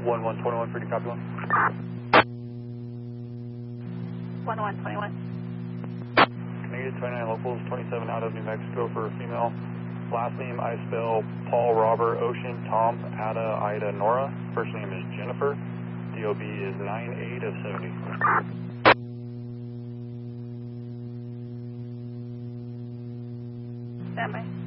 1121, pretty copy one. 1121. Canadian 29 locals, 27 out of New Mexico for a female. Last name I spell Paul, Robert, Ocean, Tom, Ada, Ida, Nora. First name is Jennifer. DOB is 98 of 70. Stand by.